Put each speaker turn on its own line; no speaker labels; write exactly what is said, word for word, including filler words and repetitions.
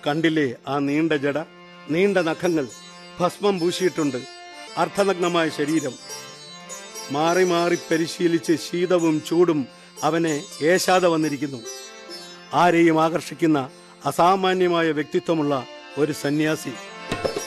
കണ്ടില്ലേ ആ നീണ്ട ജട, നീണ്ട നഖങ്ങൾ, ഭസ്മം പൂശിയിട്ടുണ്ട്, അർദ്ധനഗ്നമായ ശരീരം. മാറി മാറി പരിശീലിച്ച് ശീതവും ചൂടും അവനെ ഏശാതെ വന്നിരിക്കുന്നു. ആരെയും ആകർഷിക്കുന്ന അസാമാന്യമായ വ്യക്തിത്വമുള്ള ഒരു സന്യാസി.